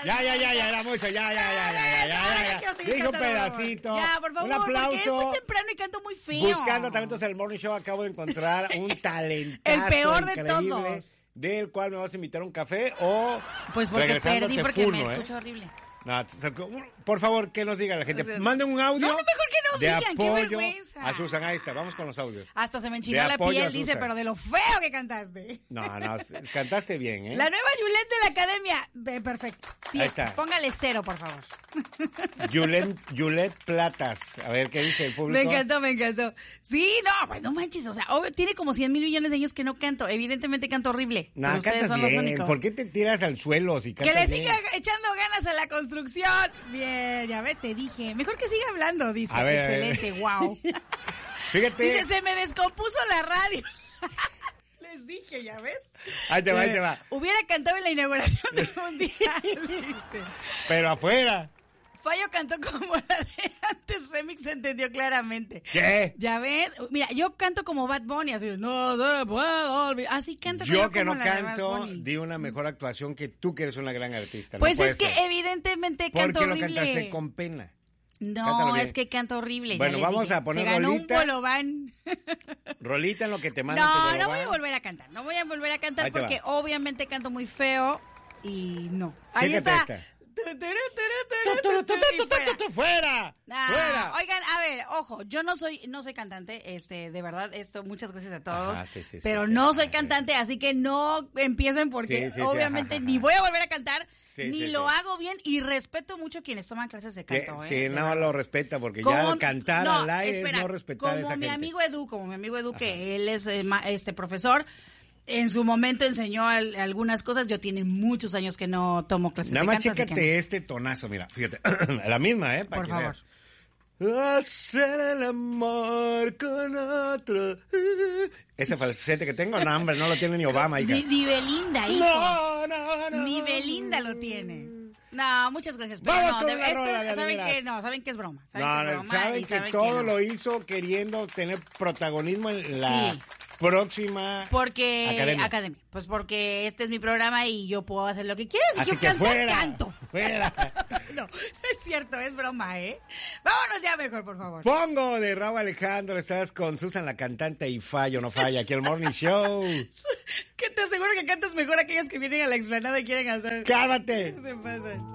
Ya, era mucho, ya. Dijo un pedacito. Ya, por favor, un aplauso. porque es muy temprano y canto muy feo. Buscando talentos en el Morning Show, acabo de encontrar un talentazo el peor de increíble, todos. del cual me vas a invitar a un café o pues porque regresando perdí, te porque funo, me escucho horrible. No, por favor, que nos diga la gente. O sea, manden un audio. No, mejor que no de digan, qué apoyo vergüenza. a Susan. Ahí está, vamos con los audios. Hasta se me enchinó De la apoyo piel, a dice, Susan. pero de lo feo que cantaste. No, cantaste bien, ¿eh? La nueva Juliette de la academia. Perfecto. Sí, Ahí está. Póngale 0, por favor. Juliette Platas. A ver, ¿qué dice el público? Me encantó. Sí, no, pues no manches, o sea, tiene como 100 mil millones de años que no canto. Evidentemente canto horrible. No, pero ustedes cantas son bien. los únicos. ¿Por qué te tiras al suelo si Que cantas le bien? siga echando ganas a la construcción. Bien, ya ves, te dije. Mejor que siga hablando, dice. A ver, excelente, wow. Fíjate. Dice, se me descompuso la radio. Les dije, ¿ya ves? Ahí te va. Hubiera cantado en la inauguración de un día, dice. Pero afuera. Fallo cantó como la de antes, Remix se entendió claramente. ¿Qué? ¿Ya ves? Mira, yo canto como Bad Bunny, así, no te puedo olvidar. Así canta Yo que como no la de Bad canto, Bunny. di una mejor actuación que tú, que eres una gran artista. Pues no puede es que ser. evidentemente canto Porque horrible. lo cantaste con pena. No, bien. es que canto horrible. Bueno, ya les vamos dije. a poner Se ganó rolita. un bolobán. Rolita en lo que te mandan. No voy a volver a cantar. No voy a volver a cantar Ahí te porque va. obviamente canto muy feo y no. Ahí Siéntate está. esta. Y fuera. ¡Fuera! Ah, ¡Fuera! Oigan, a ver, ojo, yo no soy cantante, de verdad, muchas gracias a todos, Ajá, sí, pero sí, no ajá, soy cantante, así que no empiecen porque Sí, obviamente ajá. ni voy a volver a cantar, Sí, ni sí, lo sí. hago bien y respeto mucho quienes toman clases de Que, canto. sí, de no verdad. lo respeta porque Como- ya al cantar no, al aire espera, es no respetar a como esa mi gente. amigo Edu, que él es profesor. En su momento enseñó algunas cosas. Yo tiene muchos años que no tomo clases Nada de más canto. así chécate que este tonazo, mira, fíjate, la misma, para Por que favor. veas. Hacer el amor con otro. Ese falsete que tengo, no, hombre, no lo tiene ni Obama, hija. Ni Belinda, hijo. No. Ni Belinda lo tiene. No, muchas gracias. Pero Vamos no, con una rola, de saben veras. que no, saben que es broma. No, saben que todo lo hizo queriendo tener protagonismo en la Sí. próxima Porque academia. Pues porque este es mi programa y yo puedo hacer lo que quiera. Si Así yo que cantar, fuera, canto. fuera. No es cierto, es broma, ¿eh? Vámonos ya mejor, por favor. Pongo de Raúl Alejandro, estás con Susan la cantante y fallo, no falla, aquí el Morning Show. Que te aseguro que cantas mejor aquellas que vienen a la explanada y quieren hacer. ¡Cálmate! Se pasan.